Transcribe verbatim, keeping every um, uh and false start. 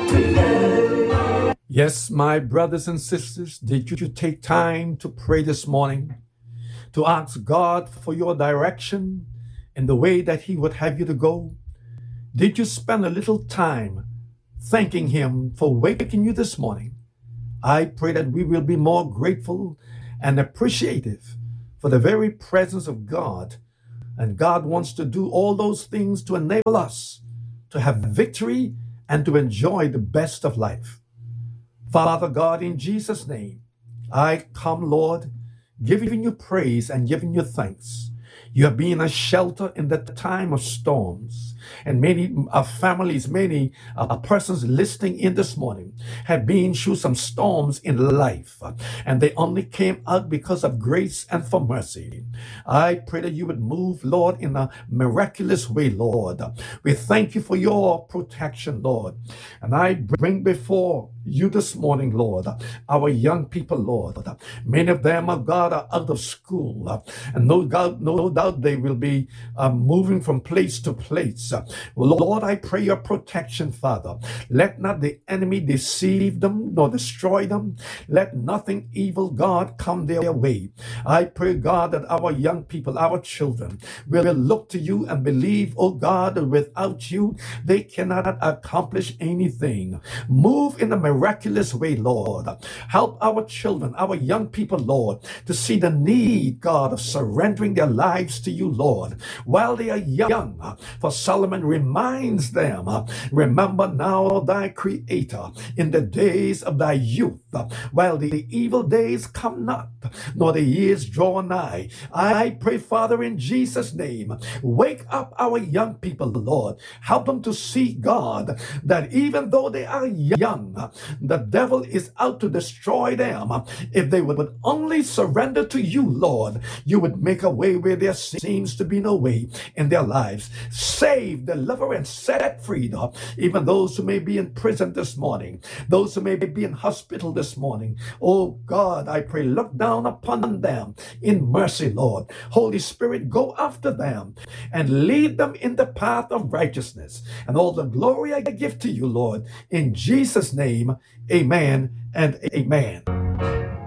Yes, my brothers and sisters, did you take time to pray this morning to ask God for your direction in the way that He would have you to go? Did you spend a little time thanking Him for waking you this morning? I pray that we will be more grateful and appreciative for the very presence of God. And God wants to do all those things to enable us to have victory and to enjoy the best of life. Father God, in Jesus' name, I come, Lord, giving you praise and giving you thanks. You have been a shelter in the time of storms. And many uh, families, many uh, persons listening in this morning have been through some storms in life, uh, and they only came out because of grace and for mercy. I pray that you would move, Lord, in a miraculous way, Lord. We thank you for your protection, Lord. And I bring before you this morning, Lord, our young people, Lord. Many of them, oh God, are out of school, uh, and no doubt, no doubt they will be uh, moving from place to place. Lord, I pray your protection, Father. Let not the enemy deceive them nor destroy them. Let nothing evil, God, come their way. I pray, God, that our young people, our children, will look to you and believe, oh God, that without you, they cannot accomplish anything. Move in a miraculous way, Lord. Help our children, our young people, Lord, to see the need, God, of surrendering their lives to you, Lord, while they are young. For Solomon reminds them, remember now thy Creator in the days of thy youth, while the evil days come not, nor the years draw nigh. I pray, Father, in Jesus' name, wake up our young people, Lord. Help them to see, God, that even though they are young, the devil is out to destroy them. If they would only surrender to you, Lord, you would make a way where there seems to be no way in their lives. Save, deliver, and set free, Lord. Even those who may be in prison this morning, those who may be in hospital this morning. Oh God, I pray, look down upon them in mercy, Lord. Holy Spirit, go after them and lead them in the path of righteousness. And all the glory I give to you, Lord, in Jesus' name, amen and amen.